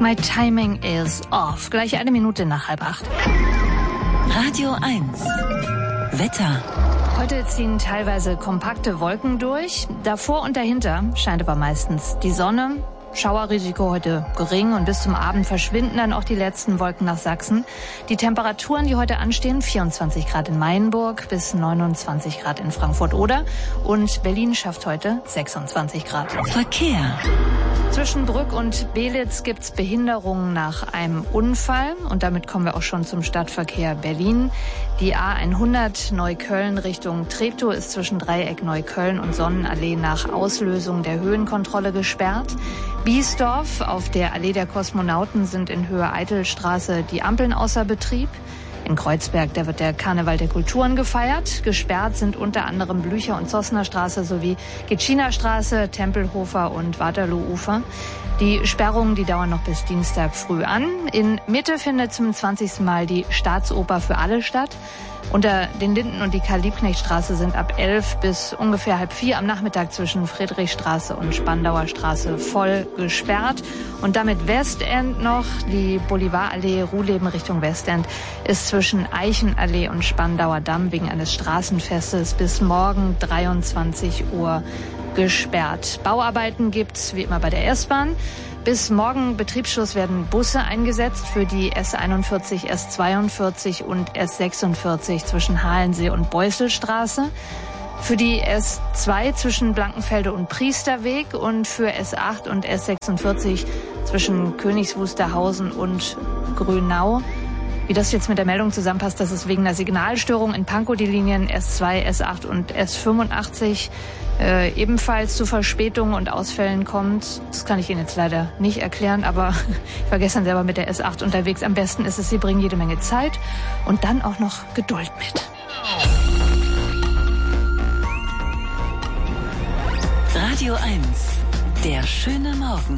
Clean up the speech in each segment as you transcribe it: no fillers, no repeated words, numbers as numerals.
My timing is off. Gleich 1 Minute nach 7:30. Radio 1. Wetter. Heute ziehen teilweise kompakte Wolken durch. Davor und dahinter scheint aber meistens die Sonne. Schauerrisiko heute gering und bis zum Abend verschwinden dann auch die letzten Wolken nach Sachsen. Die Temperaturen, die heute anstehen, 24 Grad in Mayenburg bis 29 Grad in Frankfurt-Oder und Berlin schafft heute 26 Grad. Verkehr. Zwischen Brück und Belitz gibt's Behinderungen nach einem Unfall und damit kommen wir auch schon zum Stadtverkehr Berlin. Die A100 Neukölln Richtung Treptow ist zwischen Dreieck Neukölln und Sonnenallee nach Auslösung der Höhenkontrolle gesperrt. Biesdorf auf der Allee der Kosmonauten sind in Höhe Eitelstraße die Ampeln außer Betrieb. In Kreuzberg, da wird der Karneval der Kulturen gefeiert. Gesperrt sind unter anderem Blücher- und Zossner Straße sowie Gitschiner Straße, Tempelhofer und Waterloo-Ufer. Die Sperrungen, die dauern noch bis Dienstag früh an. In Mitte findet zum 20. Mal die Staatsoper für alle statt. Unter den Linden und die Karl-Liebknecht-Straße sind ab 11 bis ungefähr 3:30 am Nachmittag zwischen Friedrichstraße und Spandauer Straße voll gesperrt. Und damit Westend noch, die Bolivarallee Ruhleben Richtung Westend ist zwischen Eichenallee und Spandauer Damm wegen eines Straßenfestes bis morgen 23 Uhr gesperrt. Bauarbeiten gibt's wie immer bei der S-Bahn. Bis morgen Betriebsschluss werden Busse eingesetzt für die S41, S42 und S46 zwischen Halensee und Beusselstraße. Für die S2 zwischen Blankenfelde und Priesterweg und für S8 und S46 zwischen Königs Wusterhausen und Grünau. Wie das jetzt mit der Meldung zusammenpasst, dass es wegen einer Signalstörung in Pankow die Linien S2, S8 und S85 ebenfalls zu Verspätungen und Ausfällen kommt. Das kann ich Ihnen jetzt leider nicht erklären, aber ich war gestern selber mit der S8 unterwegs. Am besten ist es, Sie bringen jede Menge Zeit und dann auch noch Geduld mit. Radio 1. Der schöne Morgen.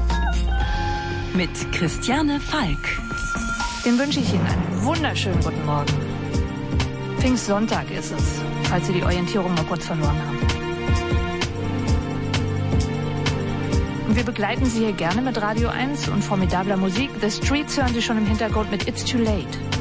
Mit Christiane Falk. Den wünsche ich Ihnen einen wunderschönen guten Morgen. Pfingstsonntag ist es, falls Sie die Orientierung mal kurz verloren haben. Und wir begleiten Sie hier gerne mit Radio 1 und formidabler Musik. The Streets hören Sie schon im Hintergrund mit It's Too Late.